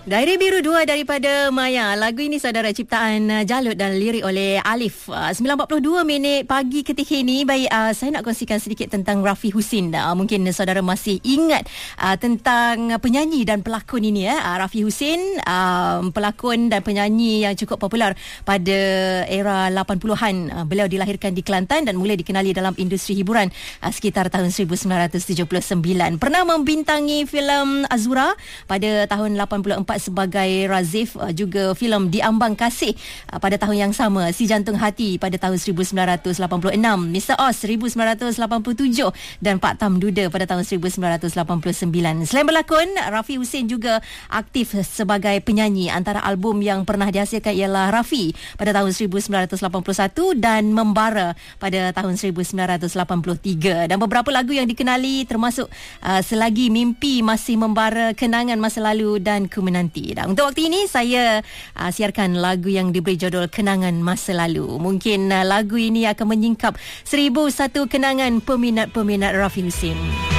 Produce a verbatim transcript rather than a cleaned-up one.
Daerah Biru dua daripada Maya. Lagu ini saudara ciptaan uh, Jalut dan lirik oleh Alif. Uh, sembilan empat puluh dua minit pagi ketika ini. Baik, uh, saya nak kongsikan sedikit tentang Rafi Husin. Uh, mungkin saudara masih ingat uh, tentang penyanyi dan pelakon ini. Eh. Uh, Rafi Husin, uh, pelakon dan penyanyi yang cukup popular pada era lapan puluhan. Uh, beliau dilahirkan di Kelantan dan mulai dikenali dalam industri hiburan uh, sekitar tahun seribu sembilan ratus tujuh puluh sembilan. Pernah membintangi filem Azura pada tahun lapan puluh empat sebagai Razif, juga filem Diambang Kasih pada tahun yang sama, Si Jantung Hati pada tahun seribu sembilan ratus lapan puluh enam, Mister Oz seribu sembilan ratus lapan puluh tujuh dan Pak Tam Duda pada tahun seribu sembilan ratus lapan puluh sembilan. Selain berlakon, Rafi Husin juga aktif sebagai penyanyi. Antara album yang pernah dihasilkan ialah Rafi pada tahun seribu sembilan ratus lapan puluh satu dan Membara pada tahun seribu sembilan ratus lapan puluh tiga. Dan beberapa lagu yang dikenali termasuk uh, Selagi Mimpi Masih Membara, Kenangan Masa Lalu dan Ku Menanti. Dan untuk waktu ini saya uh, siarkan lagu yang diberi judul Kenangan Masa Lalu. Mungkin uh, lagu ini akan menyingkap seribu satu kenangan peminat-peminat Rafi Husin.